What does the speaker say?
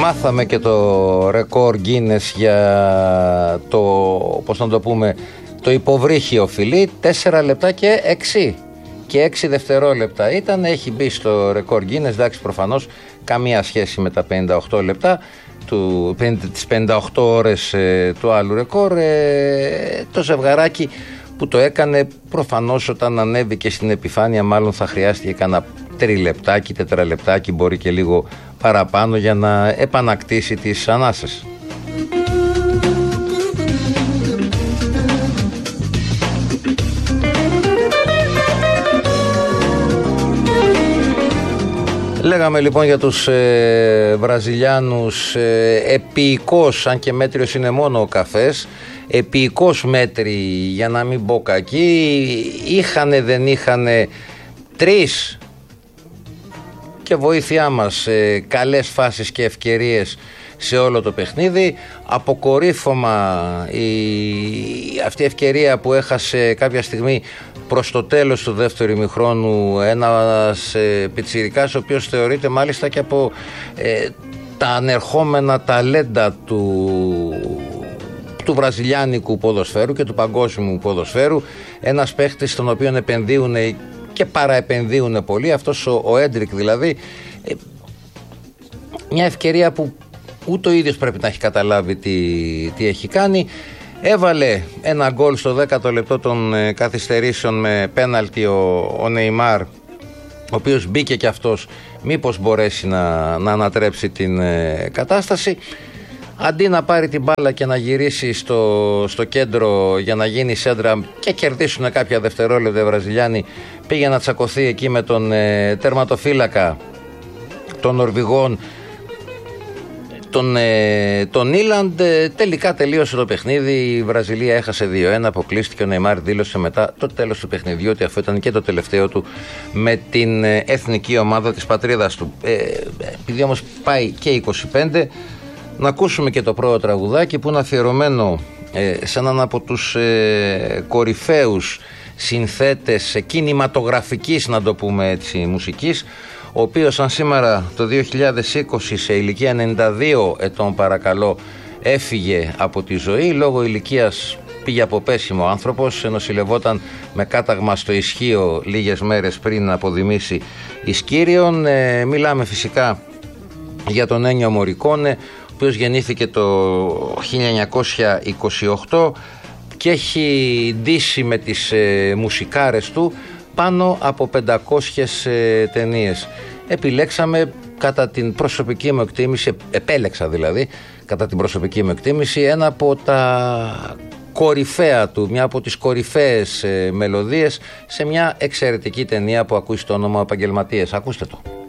Μάθαμε και το ρεκόρ Guinness για το, πώς να το πούμε, το υποβρύχιο φιλί, 4 λεπτά και 6 δευτερόλεπτα ήταν, έχει μπει στο ρεκόρ Guinness. Εντάξει, προφανώς καμία σχέση με τα 58 λεπτά, τις 58 ώρες του άλλου ρεκόρ. Το ζευγαράκι που το έκανε, προφανώς όταν ανέβηκε στην επιφάνεια μάλλον θα χρειάστηκε κάνα 3 λεπτάκι, 4 λεπτάκι, μπορεί και λίγο παραπάνω για να επανακτήσει τις ανάσες. Λέγαμε λοιπόν για τους Βραζιλιάνους, επίοικος, αν και μέτριος είναι μόνο ο καφές, επίοικος μέτρη, για να μην πω κακή, είχανε δεν είχανε 3 και βοήθειά μας καλές φάσεις και ευκαιρίες σε όλο το παιχνίδι. Αποκορύφωμα αυτή η ευκαιρία που έχασε κάποια στιγμή προς το τέλος του δεύτερου ημιχρόνου ένας πιτσιρικάς, ο οποίος θεωρείται μάλιστα και από τα ανερχόμενα ταλέντα του βραζιλιάνικου ποδοσφαίρου και του παγκόσμιου ποδοσφαίρου, ένας παίχτης στον οποίο επενδύουν και παραεπενδύουν πολύ, αυτός ο Έντρικ δηλαδή. Μια ευκαιρία που ούτε ο ίδιος πρέπει να έχει καταλάβει τι έχει κάνει. Έβαλε ένα γκολ στο 10ο λεπτό των καθυστερήσεων με πέναλτι ο Νεϊμάρ, ο οποίος μπήκε και αυτός μήπως μπορέσει να ανατρέψει την κατάσταση. Αντί να πάρει την μπάλα και να γυρίσει στο κέντρο για να γίνει σέντρα και κερδίσουν κάποια δευτερόλεπτα οι Βραζιλιάνοι, πήγε να τσακωθεί εκεί με τον τερματοφύλακα των Νορβηγών, τον Ήλαντ. Τελικά τελείωσε το παιχνίδι, η Βραζιλία έχασε 2-1, αποκλείστηκε. Ο Νεϊμάρ δήλωσε μετά το τέλος του παιχνιδιού ότι αυτό ήταν και το τελευταίο του με την εθνική ομάδα της πατρίδας του. Επειδή όμως πάει και 25, να ακούσουμε και το πρώτο τραγουδάκι που είναι αφιερωμένο σε έναν από τους κορυφαίους συνθέτες κινηματογραφικής, να το πούμε έτσι, μουσικής, ο οποίος σαν σήμερα το 2020 σε ηλικία 92 ετών παρακαλώ έφυγε από τη ζωή. Λόγω ηλικίας πήγε από πέσιμο άνθρωπος, νοσηλευόταν με κάταγμα στο ισχύο λίγες μέρες πριν αποδημήσει εις Κύριον. Μιλάμε φυσικά για τον Ένιο Μωρικόνε, ο οποίος γεννήθηκε το 1928 και έχει ντύσει με τις μουσικάρες του πάνω από 500 ταινίες. Επέλεξα κατά την προσωπική μου εκτίμηση ένα από τα κορυφαία του, μια από τις κορυφαίες μελωδίες σε μια εξαιρετική ταινία που ακούει το όνομα «Επαγγελματίες». Ακούστε το.